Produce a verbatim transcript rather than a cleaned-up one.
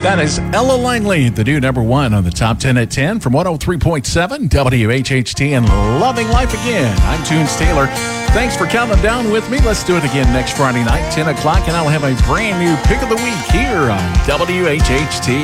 That is Ella Langley, the new number one on the top ten at ten from one oh three point seven W H H T and Loving Life Again. I'm Tunes Taylor. Thanks for counting down with me. Let's do it again next Friday night, ten o'clock, and I'll have a brand new pick of the week here on W H H T.